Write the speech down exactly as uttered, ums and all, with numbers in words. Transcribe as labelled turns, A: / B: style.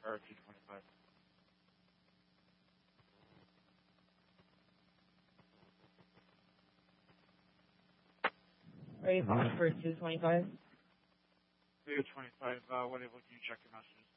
A: or two twenty-five.
B: Are you calling for two twenty-five?
A: two twenty-five, uh, what able can you check your messages?